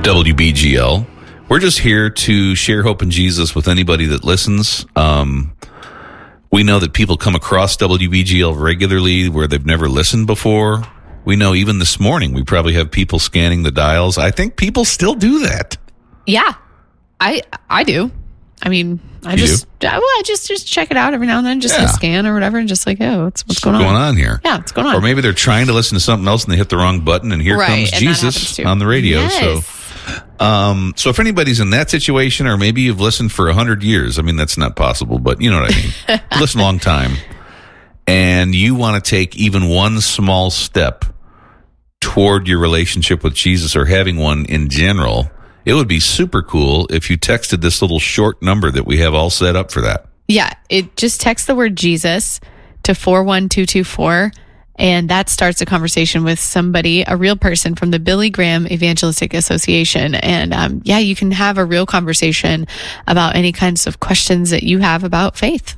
WBGL. We're just here to share hope in Jesus with anybody that listens. We know that people come across WBGL regularly where they've never listened before. We know even this morning we probably have people scanning the dials. I think people still do that. Yeah, I do. I mean, I just check it out every now and then, just a scan or whatever, and just like, oh, what's going on here? Yeah, what's going on? Or maybe they're trying to listen to something else and they hit the wrong button, and here comes Jesus on the radio. Yes. So if anybody's in that situation, or maybe you've listened for 100 years, I mean, that's not possible, but you know what I mean. Listen a long time, and you want to take even one small step toward your relationship with Jesus, or having one in general, it would be super cool if you texted this little short number that we have all set up for that. Yeah, it just text the word Jesus to 41224, and that starts a conversation with somebody, a real person from the Billy Graham Evangelistic Association. And you can have a real conversation about any kinds of questions that you have about faith.